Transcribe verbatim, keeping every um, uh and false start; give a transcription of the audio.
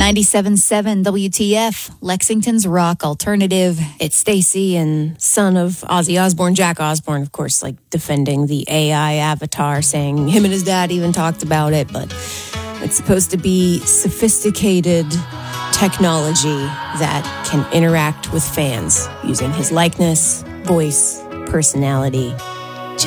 ninety-seven point seven W T F, Lexington's rock alternative. It's Stacy and son of Ozzy Osbourne, Jack Osbourne, of course, like defending the A I avatar, saying him and his dad even talked about it, but it's supposed to be sophisticated technology that can interact with fans using his likeness, voice, personality,